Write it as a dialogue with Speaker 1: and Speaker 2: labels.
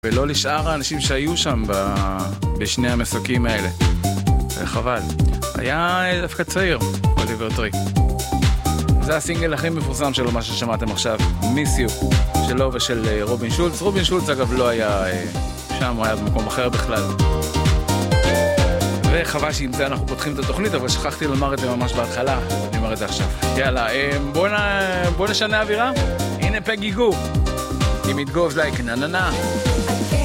Speaker 1: ולא לשאר האנשים שהיו שם בשני המסוקים האלה. זה חבל. היה דווקא צעיר, אוליבר טרי. זה הסינגל הכי מפורסם שלו, מה ששמעתם עכשיו, Miss You, שלו ושל רובין שולץ. רובין שולץ אגב לא היה שם, הוא היה במקום אחר בכלל. וחבל שעם זה אנחנו פותחים את התוכנית, אבל שכחתי לומר את זה ממש בהתחלה, אני אומר את זה עכשיו. יאללה, בוא נשנה אווירה. הנה פגי גו, אם it goes like na na na.